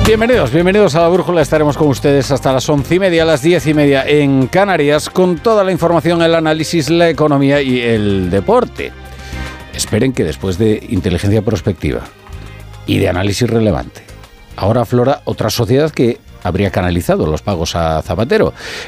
Bienvenidos a La Brújula. Estaremos con ustedes hasta las 11:30, las 10:30 en Canarias, con toda la información, el análisis, la economía y el deporte. Esperen que después de inteligencia prospectiva y de análisis relevante, ahora aflora otra sociedad que habría canalizado los pagos a Zapatero.